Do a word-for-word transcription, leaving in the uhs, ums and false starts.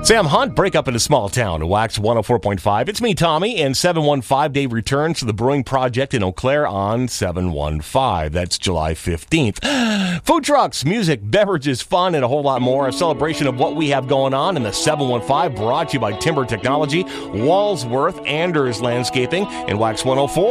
Sam Hunt, break up in a small town to Wax one oh four point five. It's me, Tommy, and seven one five Day returns to the Brewing Project in Eau Claire on seven one five. That's July fifteenth. Food trucks, music, beverages, fun, and a whole lot more. A celebration of what we have going on in the seven one five, brought to you by Timber Technology, Walsworth, Anders Landscaping, and Wax one oh four.